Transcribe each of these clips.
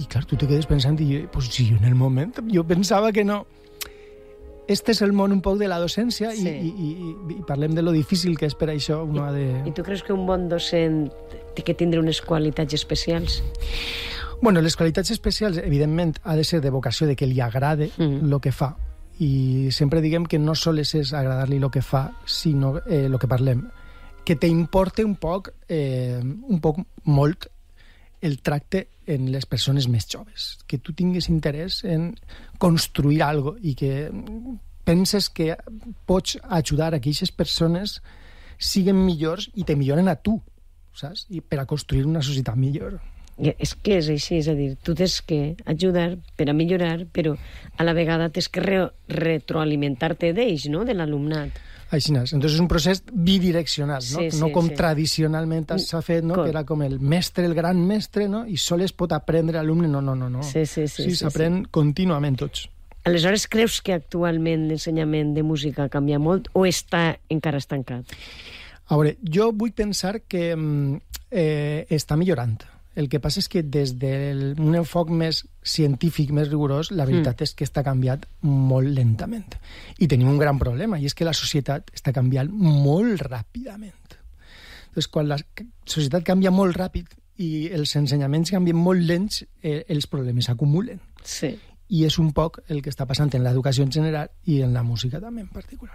clar, tu te quedes pensant, i pues, si en el moment jo pensava que no. Este és el món un poc de la docència i parlem de lo difícil que és per això uno ha de... I tu creus que un bon docent té que tindre unes qualitats especials? Bueno, les qualitats especials, evidentment, ha de ser de vocació de que li agrade el que fa. I sempre diguem que no sols és agradar-li el que fa, sinó el que parlem. Que t'importe un poc molt, el tracte en les persones més joves, que tu tinguis interès en construir algo i que penses que pots ajudar a que aquestes persones siguin millors i te milloren a tu, saps? I per a construir una societat millor. És que és així, és a dir, tu tens que ajudar per a millorar, però a la vegada tens que retroalimentar-te d'ells, no?, de l'alumnat. Així és. Entonces és un procés bidireccional, no? No com tradicionalment s'ha fet, no? Que era com el mestre, el gran mestre, no? I sols pot aprendre l'alumne. No. Sí, s'aprèn contínuament tots. Aleshores, creus que actualment l'ensenyament de música canvia molt o està encara estancat? A veure, jo vull pensar que està millorant. El que passa és que des d'un enfoc més científic, més rigorós, la veritat és que està canviat molt lentament. I tenim un gran problema, i és que la societat està canviant molt ràpidament. Doncs quan la societat canvia molt ràpid i els ensenyaments canvien molt lents, els problemes s'acumulen. Sí. I és un poc el que està passant en l'educació en general i en la música també en particular.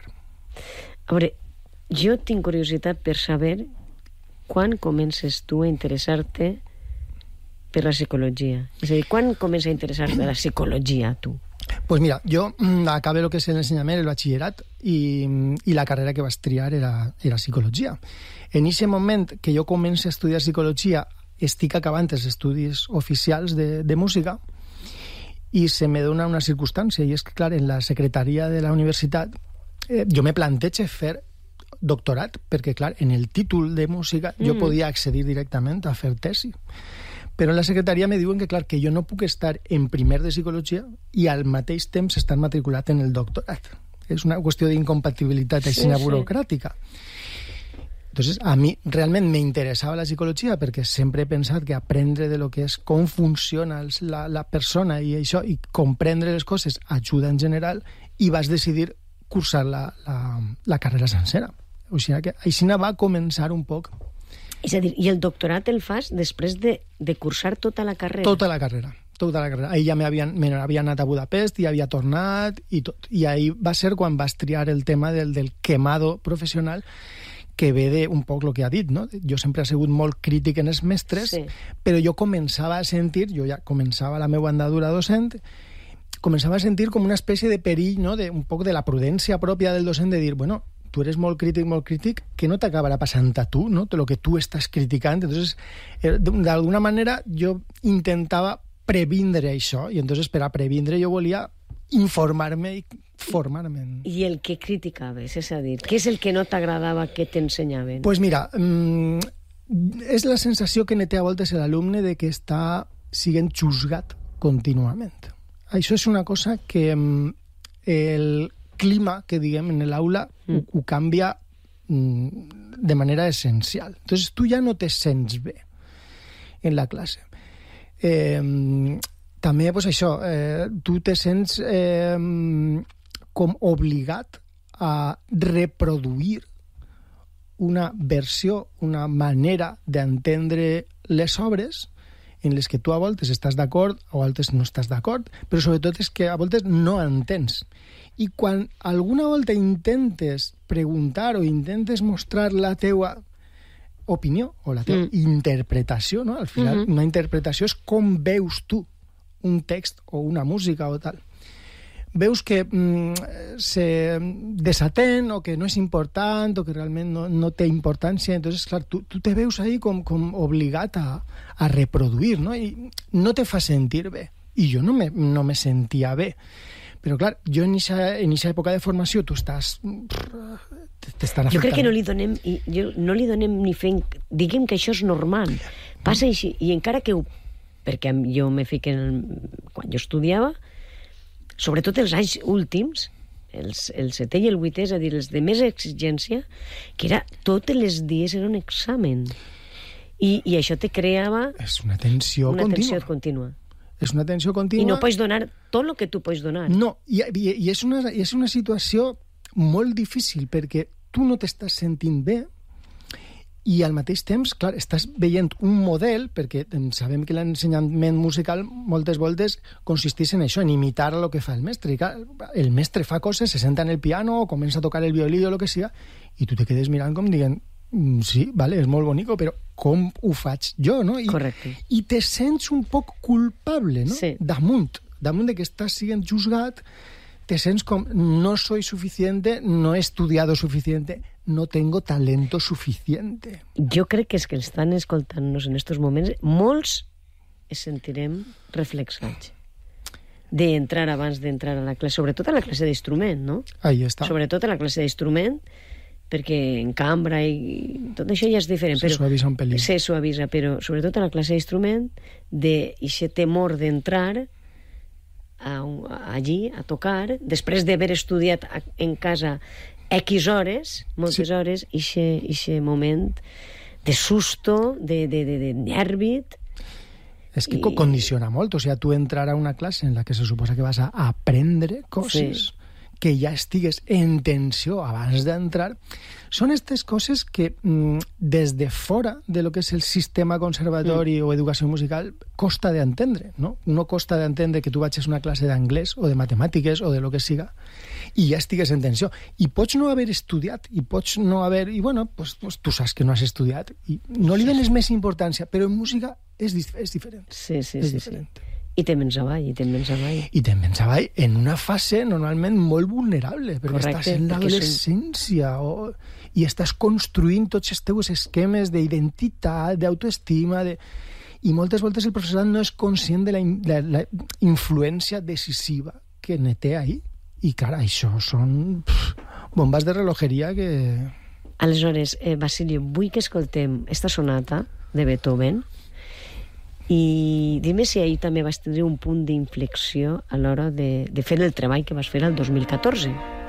A veure, jo tinc curiositat per saber quan comences tu a interessar-te per la psicologia. És a dir, quan comença a interessar-te la psicologia, tu? Pues mira, jo acabé el que és l'ensenyament, el batxillerat, i la carrera que vaig triar era psicologia. En aquest moment que jo començo a estudiar psicologia, estic acabant els estudis oficials de música i se me dona una circumstància, i és que, clar, en la secretaria de la universitat jo me plantejo fer doctorat, perquè, clar, en el títol de música jo podia accedir directament a fer tesi. Però en la secretaria me diuen que, clar, que jo no puc estar en primer de psicologia i al mateix temps estar matriculat en el doctorat. És una qüestió d'incompatibilitat burocràtica. Entonces, a mi realment me interessava la psicologia perquè sempre he pensat que aprendre de lo que és com funciona la persona i això, i comprendre les coses ajuda en general, i vas decidir cursar la carrera sencera. O sigui que així va començar un poc. És a dir, i el doctorat el fas després de cursar tota la carrera? Tota la carrera. Ahir ja m'havia anat a Budapest i havia tornat i tot. I ahir va ser quan vas triar el tema del quemado professional, que ve de un poc el que ha dit, no? Jo sempre he sigut molt crític en els mestres, però jo començava a sentir, jo ja començava la meva andadura docent, començava a sentir com una espècie de perill, no? Un poc de la prudència pròpia del docent, de dir, bueno, tu eres molt crític, que no t'acabarà passant a tu, no? De lo que tu estàs criticant. Entonces, d'alguna manera, jo intentava previndre això, i entonces per a previndre jo volia informar-me i formar-me. I el que criticaves, és a dir, què és el que no t'agradava que t'ensenyaven? Pues mira, és la sensació que ne té a voltes l'alumne de que està sent juzgat contínuament. Això és una cosa que el clima que diguem en l'aula ho canvia de manera essencial. Entonces tu ja no te sents bé en la classe. També, pues això, tu te sents com obligat a reproduir una versió, una manera d'entendre les obres en les que tu a voltes estàs d'acord o a voltes no estàs d'acord, però sobretot és que a voltes no entens. I quan alguna volta intentes preguntar o intentes mostrar la teua opinió o la teva interpretació, no? Al final, una interpretació és com veus tu un text o una música o tal. Veus que se desatén o que no és important o que realment no té importància. Entonces, clar, tu te veus ahí com obligat a reproduir, no? I no te fa sentir bé. I jo no me sentia bé. Però, clar, jo en aquesta època de formació tu estàs... t'estan afectant. Jo crec que no li donem ni fent... Diguem que això és normal. Passa així. I encara que... Perquè jo me fiqué quan jo estudiava, sobretot els anys últims, el 7è i el 8è, és a dir, els de més exigència, que era tots els dies era un examen. I això te creava... És una tensió contínua. És una tensió contínua. I no pots donar tot el que tu pots donar. No, i és una situació molt difícil, perquè tu no t'estàs sentint bé i al mateix temps, clar, estàs veient un model, perquè sabem que l'ensenyament musical moltes voltes consisteix en això, en imitar el que fa el mestre. I clar, el mestre fa coses, se senta en el piano, o comença a tocar el violí o el que siga, i tu te quedes mirant com dient, sí, vale, és molt bonico, però com ho faig jo, no? Correcte. I te sents un poc culpable, no? Sí. Damunt de que estàs sent juzgat, te sents com, no soy suficiente, no he estudiado suficiente, no tengo talento suficiente. Jo crec que és que estan escoltant-nos en estos moments, molts es sentirem reflexats d'entrar abans d'entrar a la classe, sobretot a la classe d'instrument, no? Ahí està. Sobretot a la classe d'instrument, perquè en cambra i tot això ja és diferent. Se suavisa un pelín. Se suavisa, però sobretot a la classe d'instrument, d'aquest temor d'entrar allí a tocar, després d'haver estudiat en casa X hores, moltes hores, ixe moment de susto, de nervit. És que condiciona molt, o sigui, tu entrar a una classe en la que se suposa que vas a aprendre coses, que ja estigues en tensió abans d'entrar, són aquestes coses que des de fora de lo que és el sistema conservatori o educació musical costa d'entendre, no? No costa d'entendre que tu vagis a una classe d'anglès o de matemàtiques o de lo que siga i ja estigues en tensió. I pots no haver estudiat, i pots no haver... I bueno, pues tu saps que no has estudiat i no li dones més importància, però en música és diferent. Sí. Diferent. I te'n vens avall. I te'n vens avall en una fase normalment molt vulnerable, perquè estàs en l'adolescència i estàs construint tots els teus esquemes d'identitat, d'autoestima, i moltes voltes el professorat no és conscient de la influència decisiva que ne té ahí. I clar, això són bombes de relojeria que... Aleshores, Basilio, vull que escoltem esta sonata de Beethoven i dime si ahir també vas tenir un punt d'inflexió a l'hora de fer el treball que vas fer el 2014.